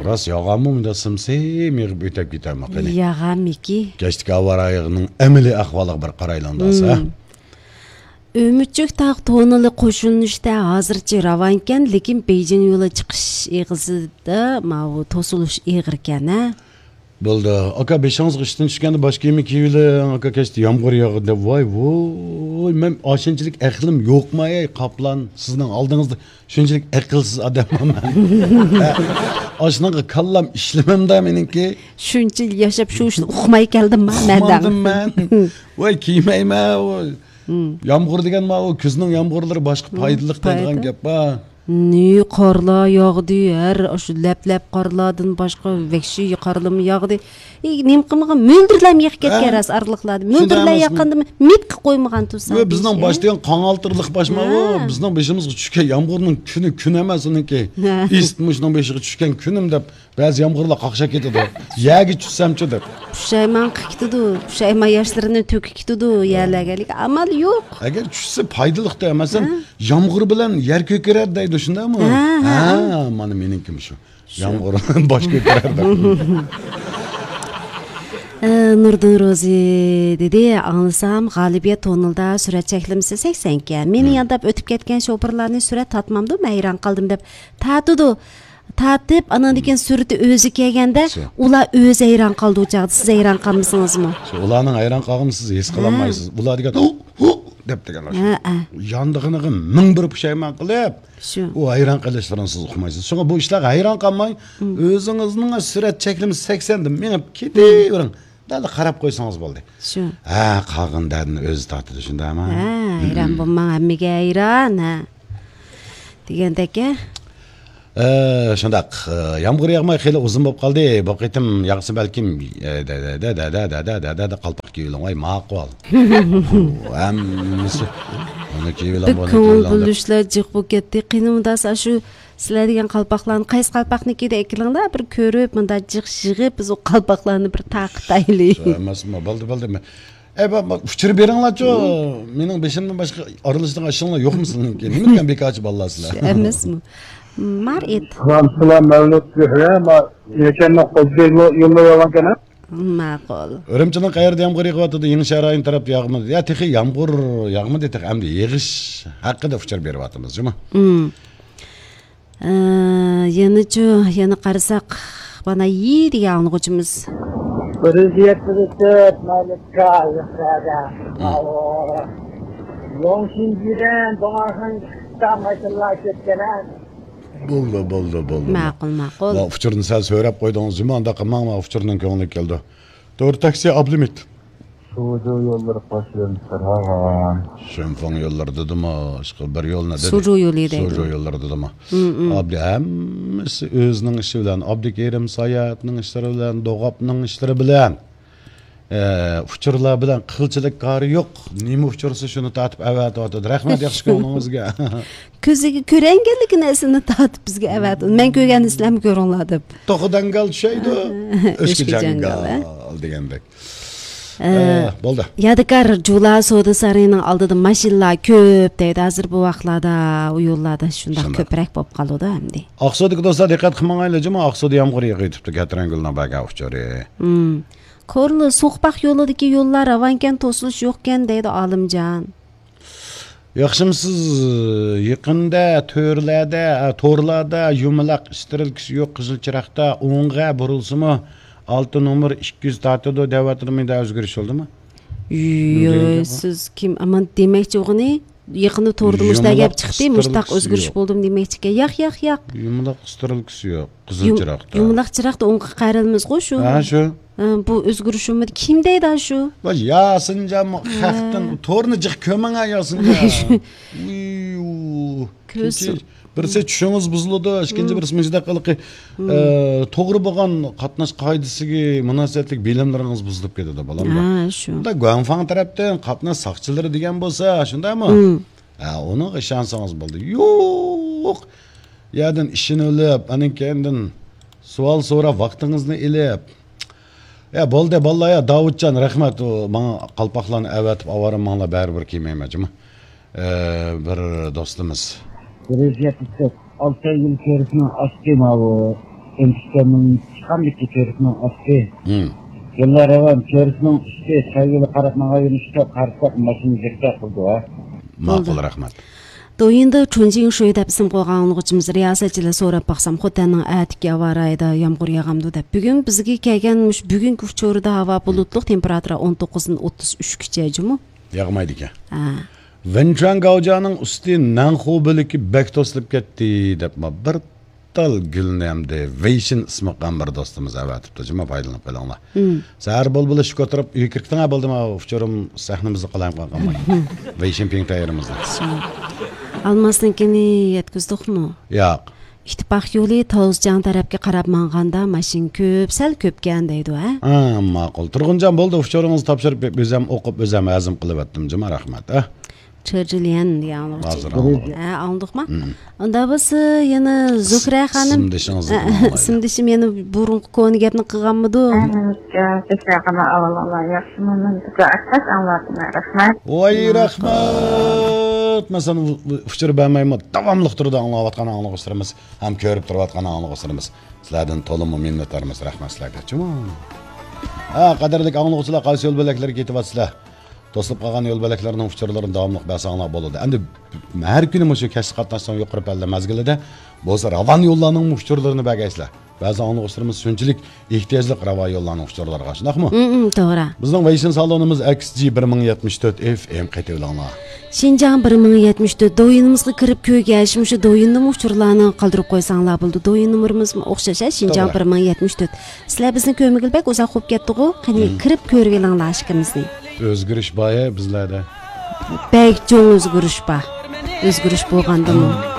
Ras yağamım da sımsem yığıp ötep gitem akını. Yağam iki. Geçtik avar ayığının emili ahvalı bir qaraylandasa. Ömütçük tağ tonalı qo'shilishda hozircha ravon ekan, lekin Beijing yo'li chiqish eg'izida mana to'silish eg'ir ekan a. Bo'ldi. Aka 5 qishdan tushganda boshqa yemek yeyilar, aka kechdi yomg'ir yog'di. Voy, men oshinchilik aqlim yo'qmi, qaplan, sizning oldingizda shunchalik aqlsiz odamman. Oshnanga kallam ishlamamda meniki. Shuncha yashab shu ishni uqmay keldim men. Voy, kiymayman. Yomg'ir degan ma o kuzning yomg'irlari boshqa foydali deydigan gap ba. Ne qorlar yog'di, har shu lap-lap qorlardan boshqa vahshiy qorlar yog'di. Nim qilmagan mo'ldirlam yiqib ketgan ras arliqlardi. Mo'ldirlar yaqanda mit qilib qo'ymagan tursa. Bizning boshdan qonaltirlik boshma o. Bizning beshimizga tushgan yomg'irning kun emas uniki. Istmushning beshiga tushgan kunim deb ba'zi yomg'irlar qaqsha ketadi. Yagi tushsamchi deb. Pushayman qilibdi. Pushayman yoshlarini to'kib ketdi yerlarga. Amal yo'q. Agar tushsa foydaliqda, masalan, yomg'ir bilan yer ko'karadi deydi shundami? Ha, mana menikim shu. Yomg'ir bosh ko'karadi. Nurdin Rozi dedi, anlasam G'alibiyat tonilda surat cheklimsi 80 ekan. Meni yandab o'tib ketgan sho'pirlarni surat tatmamdi, hayron qoldim deb tatidi. Tatib anandikin surati o'zi kelganda ular o'zi hayron qoldi o'chaqda. Siz hayron qolmisingizmi? Ularning hayron qolg'ini siz his qilolmaysiz. Ular degan deb deganlar. Yandig'ini ming bir pushaymon qilib, u hayron qilishlarini siz uqmaysiz. Shunga bu ishlarga hayron qolmang, o'zingizning surat cheklimi 80 dim, menib ketavering. Dali qarab qo'ysangiz bo'ldi. Shu. Ha, qolganlarni o'zi tatidi shundaymi? Ha, hayron bo'lmang, hammaga hayron, ha. Degandaka shundaq yomg'ir yog'may xeyli uzun bo'lib qoldi. Bu qitim yog'sa balkim qalpoq kiyilgan voy ma'qul. Hammasi uni kiyilgan bo'ldi. Ko'ngil bo'lishlar jiq bo'lib ketdi. Qinimdas shu sizlar degan qalpoqlarni qaysi qalpoqnikida ekilingda bir ko'rib, bunda jiq yig'ib biz o qalpoqlarni bir taqtayli. Emasmi? Bo'ldi. Uçurib beringlar-chi. Mening beshimdan boshqa oralashdan ashinglar yo'qmi sizlarniki? Nima degan bekorchi bolalar sizlar? Emasmi? Mar et. Ramsılar Mevlüt Gühre ama yekenle Qozbek yolda yalan kana. Ma'qul. Urumchining qayerda yomg'ir yog'yapti, Yangi Shahar tarafda yog'madi. Ya texi yomg'ir yog'madi deb hamda yig'ish haqida uçur beryapmiz-mi? Yana qarasak, bana yi degan o'quvchimiz. Prezidentlik Mevlüt'ka yıkada. Yongşinjidan doğarhan tamaşallah ketkenan. Bo'ldi. Ma'qul. Va uçurni sal so'rab qo'ydingiz-mi? Unda qilmang, uçurning ko'ngli keldi. To'g'ri taksi Ablimit. Sucu yolları başlayalım sarhagan. Şönfon yolları dedimi? Başka bir yol ne dedi? Sucu yolu dedi. Sucu yolları dedimi? Abdi hemmisi özünün işi bilen, Abdikerim Sayat'nın işleri bilen, Doğap'nın işleri bilen, uçurlar bilen kılçılık karı yok. Nimi uçursa şunu tatip evet otadı. Rahmet yaxşı ko'nglingizga. Ko'ziga ko'ranganlik narsani tatib bizga evet. Men ko'rgan islam ko'rinladi. To'qidangal şeydi. O'shki jangal degandek. Bo'ldi. Yadikar Jula Soda Sarayının oldida mashinalar ko'p deydi. Hozir bu vaqtlarda u yo'llarda shunday ko'proq bo'lib qoldi hamdi. Aqso'dagi do'stlar diqqat qilmanglar-chi, Aqso'da yomg'ir yog'yapti, Katranguldan baga uchori. Ko'rli So'qpaq yo'lidagi yo'llar ravankan to'silish yo'qkan deydi Olimjon. Yaxshimsiz yaqinda to'rlarda yumaloq istirilkisi yo'q qizil chiroqda o'ngga burilsimi 6 nomer 200 tatidi devatrimida o'zgarish oldimi? Yo'q, siz kim? Aman demakchi o'g'ini yaqinda to'rdimizda gap chiqdi, mushtaq o'zgarish bo'ldim demakchiga. Yo'q. Yumaloq istirilkisi yo'q qizil chiroqda. Yumaloq chiroqda o'ngga qayrilmiz-ku shu. Ha, shu. Bu o'zgarishimi kim deydi shu? Va yasinjam xaqdan to'rni jiq ko'manga yasinjam. Birisi tushungiz buzildi, ikkinchi birisi mujdaqilik to'g'ri bo'lgan qatnash qoidasiga munosabatlik bilimlaringiz buzilib ketadi bolamlar. Ha, shu. Unda Guanfang tarafdan qatnash soqchilari degan bo'lsa, shundaymi? Ha, uni ishonsangiz bo'ldi. Yo'q. Yerdan ishini olib, aning kendin savol so'rab vaqtingizni ilib. Ya bo'ldi vallahi ya Davudjon rahmat, menga qalpoqlarni avatib avarimanglar baribir kiymaymanmi? Bir do'stimiz Prezidentlik 6 yıl içerisinde askeri bu. eniştemin çıkan bir körüsünün astı. Hı. Yıllar evvel körüsünün üstü sevgili karatmağa yönüşte karışsak maşını zirkte kıldı ha. Ma'qul rahmat. Doyinda chunjing shuy deb isim qo'yganligimiz riyosatchilar so'rab baqsam xotanning atiki avarayda yomg'ir yog'amdi deb. Bugun bizga kelgan bugungi uchorida havo bulutli, temperatura 19 dan 33 gacha jumu. Yog'maydi ekan. Ha. Venchang Gaujaning usti Nanxu biliki bek to'silib ketdi deb bir tal gulnamdi. Veyshin ismi qambar do'stimiz avatibdi. Juma foydalanib qo'yinglar. Sahar bo'lib ish ko'tarib uy kirkdan bo'ldimi uchorim sahnimizni qilayim qolganman. Veyshin ping tayyorimizni. Almasninkini yetkazdiqmi? Yo'q. İttifoq yo'li Tozjan tarafga qarab manganda mashin ko'p, sal ko'pgan deydi, ha? Ma'qul. Turg'unjon bo'ldi, uchoringizni topshirib o'zim o'qib, o'zim azm qilib o'tdim. Juma rahmat. Chirjilian yani. Hozir anladikmi? Unda biz yana Zukra xonim simdishim yana burunqi ko'ni gapni qilganmidi? Voy rahmat. Masalan, uchir bermaymi? Davomli turda anglayotgan anglovchilarimiz ham ko'rib turayotgan anglovchilarimiz. Sizlardan to'liq minnatdormiz, rahmat sizlarga. Qadrli anglovchilar, qaysi yo'l bo'laklariga ketyapsizlar? To'silib qolgan yo'l bo'laklarining uchurlarini davomli basanlar bo'ladi. Endi har kuni shu kasb qatnashdan yuqori palla mazgilida bo'lsa ravon yo'llarning uchurlarini bagaysizlar. Ba'zi anglovchilarimiz shunchalik ehtiyojli ravon yo'llarning uchurlariga, shundaqmi? To'g'ri. Bizning Veyshin salonimiz XG 1074 FM qaytarilanglar. Şinjan 1074 doyinimizga kirib ko'rgashim shu doyinning uchurlarini qoldirib qo'ysanglar bo'ldi. Doyin nomerimiz o'xshash, Şinjan 1074. Sizlar bizni ko'migilbek uzoq qo'yib ketdi-ku, qani kirib ko'rgilanglar ishimizni. O'zgarish boya bizlarda. Bek cho'ng o'zgarish bo'lgandimi?